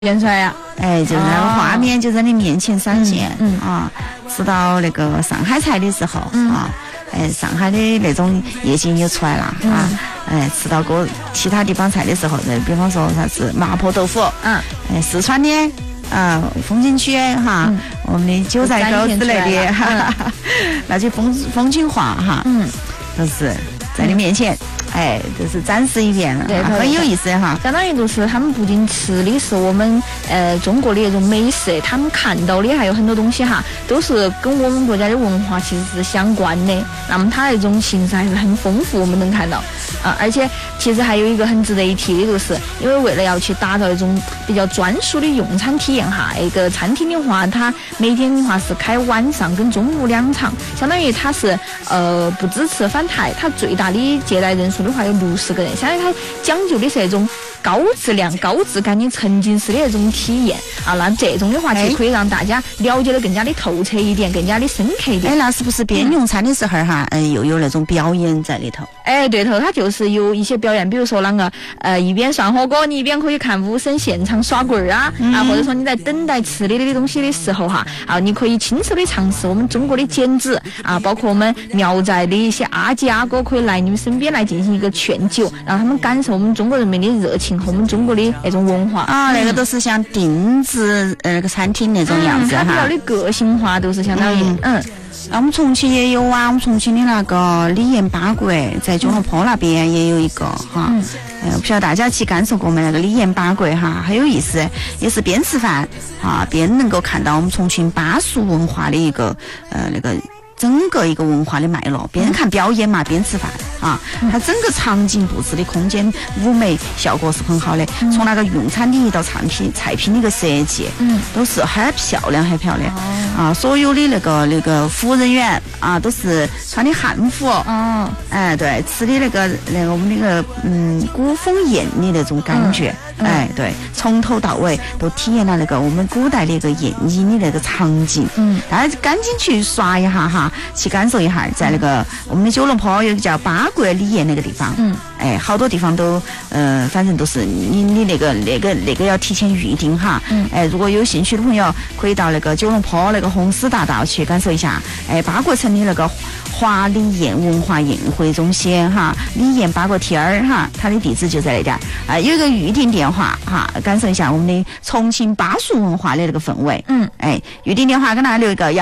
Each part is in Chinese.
现出来呀， 就那个画面就在你面前闪现，吃到那个上海菜的时候，上海的那种夜景也出来了，吃到过其他地方菜的时候，比方说啥子麻婆豆腐，四川的，风景区哈，我们的韭菜糕之类的，那些风景画哈，都是在你面前。就是展示一遍，很有意思哈。 相当于就是他们不仅吃的是我们中国的那种美食，他们看到的还有很多东西哈，都是跟我们国家的文化其实是相关的。那么它那种形式还是很丰富，我们能看到而且其实还有一个很值得一提的，就是因为为了要去打造一种比较专属的用餐体验哈，一个餐厅的话，它每天的话是开晚上跟中午2场，相当于它是不支持返台，它最大的接待人数的话有60个人，相当于它讲究的是那种高质量、高质感的沉浸式的那种体验那这种的话就可以让大家了解的更加的透彻一点，更加的深刻一点。 那是不是边用餐的时候哈，又有那种表演在里头？ 对头，它就是有一些表演，比如说那个一边涮火锅，你一边可以看武生现场耍棍儿或者说你在等待吃的东西的时候哈，你可以亲手的尝试我们中国的剪纸包括我们苗寨的一些阿姐阿哥可以来你们身边来进行一个劝酒，让他们感受我们中国人民的热情和我们中国的那种文化那个都是像定制那个餐厅那种样子它比较的个性化，都是相当于那我们重庆也有我们重庆的那个李延八国在九龙坡那边也有一个哈，不晓得大家去感受过没？那个李延八国哈，很有意思，也是边吃饭边能够看到我们重庆巴蜀文化的一个那个整个一个文化的脉络，边看表演嘛边吃饭它整个场景布置的空间舞美效果是很好的，从那个用餐的一道菜品的一个设计都是很漂亮所有的那个服务人员都是穿的汉服对，吃的那个我们那个古风艳的那种感觉对，从头到尾都体验了那个我们古代的一个艳衣的那个场景大家赶紧去刷一下哈，去感受一下，在那个我们的九龙坡有一个叫八国里沿那个地方好多地方都反正都是你那个要提前预定哈如果有兴趣的朋友可以到那个九龙坡那个红丝大道去感受一下八国城的那个华里沿文化宴会中心哈，里沿八国天儿哈，它的地址就在那点有一个预订电话哈，感受一下我们的重庆巴蜀文化的那个氛围预订电话跟大家留一个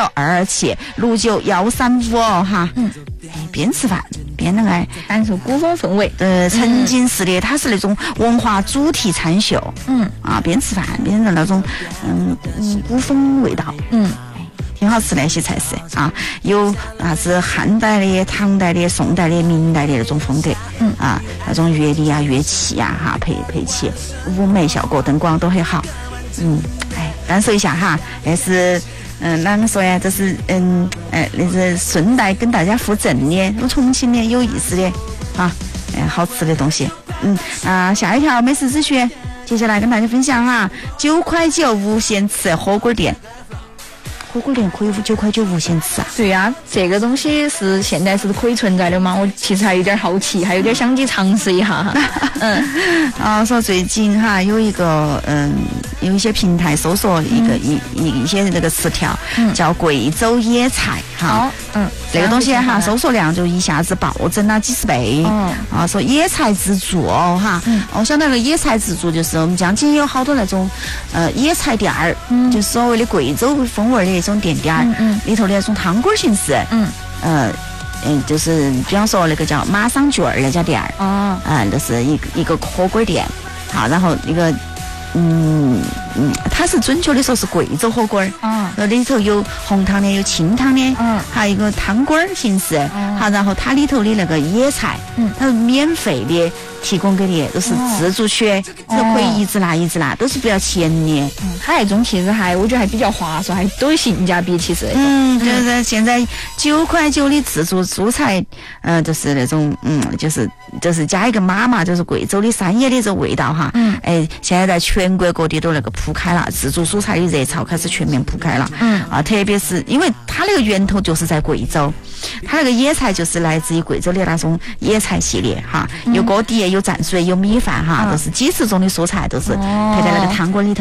15927696135哈边吃饭边那个感受古风氛围沉浸式的，它是那种文化主题餐秀边吃饭边的那种古风味道挺好吃的一些菜式有啥子汉代的、唐代的、宋代的、明代的那种风格那种乐理乐器哈配起舞美效果灯光都很好感受一下哈，但是啷个说呀？这是那是顺带跟大家附赠的，我们重庆的有意思的好吃的东西下一条美食资讯，接下来跟大家分享哈，9块9无限吃火锅店。火锅店可以9块9无限吃对呀，这个东西是现在是可以存在的吗？我其实还有点好奇，还有点想去尝试一下说最近哈有一个有一些平台搜索一些那个词条叫贵州野菜这个东西哈搜索量就一下子暴增了几十倍说野菜自助我想那个野菜自助就是我们江津有好多那种野菜店儿就是所谓的贵州风味的那种店里头的那种汤锅形式就是比方说那个叫马桑卷儿那家店那是一个火锅店好，然后那个它是准确的说是贵州火锅里头有红汤的有清汤的还有一个汤锅形式好，然后它里头的那个野菜它是免费的提供给你，都是自助区就可以一直拿都是不要钱的它那种其实我觉得还比较划算，还都有性价比其实就是现在9块9的自助蔬菜就是那种就是加一个码嘛，就是贵州的山野的这味道哈现在在全国各地都那个铺开了，自助蔬菜的热潮开始全面铺开了。特别是因为它那个源头就是在贵州，它那个野菜就是来自于贵州的那种野菜系列哈，有锅底，有蘸水，有米饭哈，都是几十种的蔬菜，都是配在那个汤锅里头。